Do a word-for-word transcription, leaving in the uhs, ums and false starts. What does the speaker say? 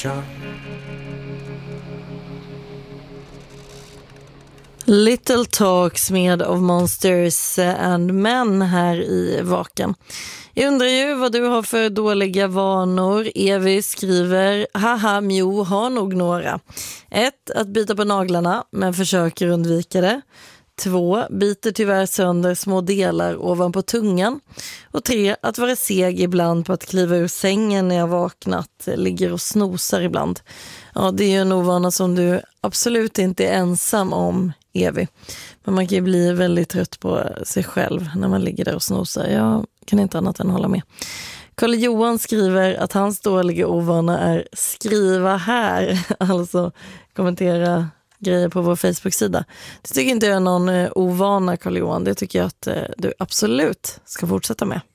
Little Talks med of Monsters and Men här i Vaken. Jag undrar ju vad du har för dåliga vanor. Evi skriver, haha, Mjo har nog några. Ett, att bita på naglarna men försöker undvika det. Två, biter tyvärr sönder små delar ovanpå tungan. Och tre, att vara seg ibland på att kliva ur sängen när jag vaknat. Ligger och snosar ibland. Ja, det är ju en ovana som du absolut inte är ensam om, Evi. Men man kan ju bli väldigt trött på sig själv när man ligger där och snosar. Jag kan inte annat än hålla med. Karl Johan skriver att hans dåliga ovana är skriva här. Alltså kommentera grejer på vår Facebook-sida. Det tycker inte jag är någon ovana, Karl Johan. Det tycker jag att du absolut ska fortsätta med.